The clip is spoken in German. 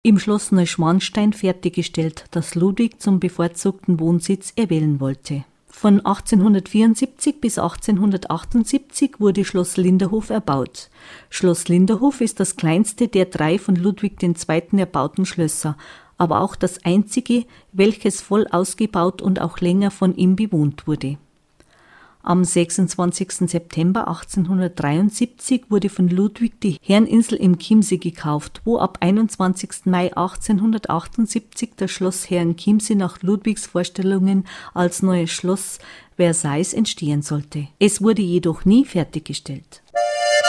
im Schloss Neuschwanstein fertiggestellt, das Ludwig zum bevorzugten Wohnsitz erwählen wollte. Von 1874 bis 1878 wurde Schloss Linderhof erbaut. Schloss Linderhof ist das kleinste der 3 von Ludwig II. Erbauten Schlösser, aber auch das einzige, welches voll ausgebaut und auch länger von ihm bewohnt wurde. Am 26. September 1873 wurde von Ludwig die Herreninsel im Chiemsee gekauft, wo ab 21. Mai 1878 das Schloss Herrenchiemsee nach Ludwigs Vorstellungen als neues Schloss Versailles entstehen sollte. Es wurde jedoch nie fertiggestellt.